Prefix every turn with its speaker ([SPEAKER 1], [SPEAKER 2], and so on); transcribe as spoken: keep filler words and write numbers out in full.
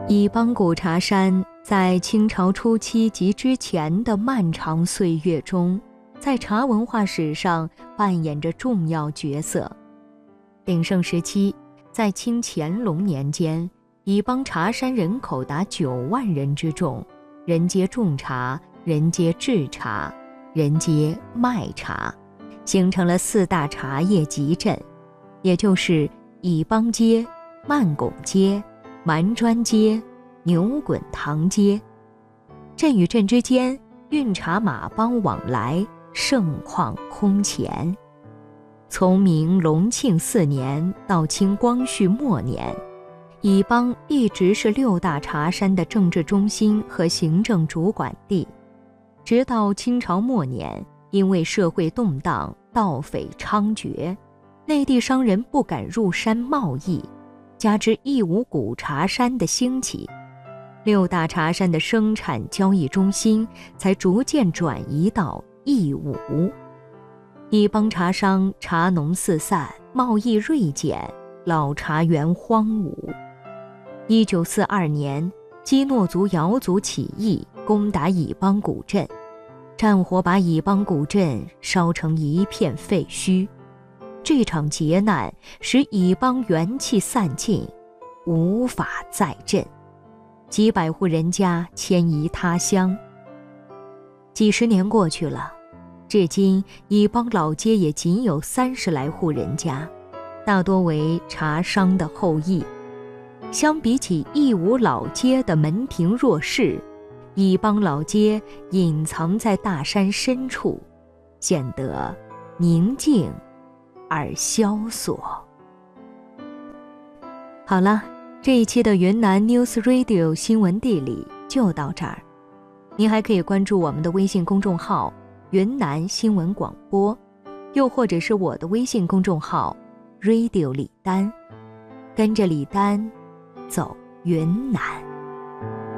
[SPEAKER 1] 乙邦古茶山在清朝初期及之前的漫长岁月中，在茶文化史上扮演着重要角色。鼎盛时期，在清乾隆年间，乙邦茶山人口达九万人之众，人皆种茶，人皆制茶，人皆卖茶，形成了四大茶叶集镇，也就是乙邦街、曼拱街、蛮砖街、牛滚塘街。镇与镇之间运茶马帮往来，盛况空前。从明隆庆四年到清光绪末年，乙邦一直是六大茶山的政治中心和行政主管地。直到清朝末年，因为社会动荡，盗匪猖獗，内地商人不敢入山贸易，加之义乌古茶山的兴起，六大茶山的生产交易中心才逐渐转移到义乌。乙邦茶商茶农四散，贸易锐减，老茶园荒芜。一九四二年，基诺族瑶族起义，攻打乙邦古镇，战火把乙邦古镇烧成一片废墟。这场劫难使乙邦元气散尽，无法再振，几百户人家迁移他乡。几十年过去了，至今乙邦老街也仅有三十来户人家，大多为茶商的后裔。相比起义乌老街的门庭若市，乙邦老街隐藏在大山深处，显得宁静而萧索。好了，这一期的云南 News Radio 新闻地理就到这儿。您还可以关注我们的微信公众号云南新闻广播，又或者是我的微信公众号 Radio 李丹，跟着李丹走云南。